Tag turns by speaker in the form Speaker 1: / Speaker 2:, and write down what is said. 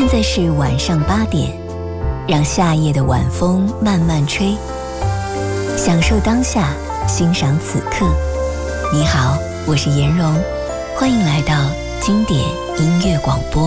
Speaker 1: 在是晚上8点，让夏夜的晚风慢慢吹，享受当下，欣赏此刻。你好，我是颜蓉，欢迎来到经典音乐广播。